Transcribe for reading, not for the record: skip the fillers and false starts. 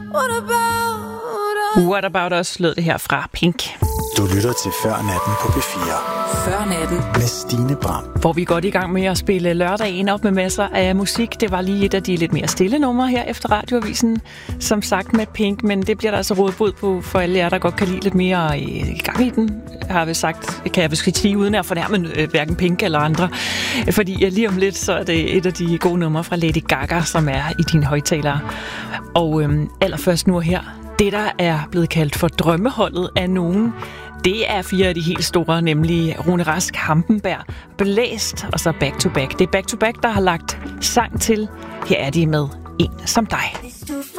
What About Us lød det her fra Pink. Du lytter til Før Natten på P4. Før Natten med Stine Bram. Hvor vi godt i gang med at spille lørdagen op med masser af musik. Det var lige et af de lidt mere stille numre her efter radioavisen, som sagt med Pink, men det bliver der altså rådet bod på for alle jer, der godt kan lide lidt mere i gang i den. Har vi sagt, kan jeg vist sige uden at fornærme hverken Pink eller andre. Fordi lige om lidt, så er det et af de gode numre fra Lady Gaga, som er i dine højttalere. Og allerførst nu her, det der er blevet kaldt for drømmeholdet af nogen, det er 4 af de helt store, nemlig Rune Rask, Hampenberg, Blæst og så Back to Back. Det er Back to Back, der har lagt sang til. Her er de med En som dig.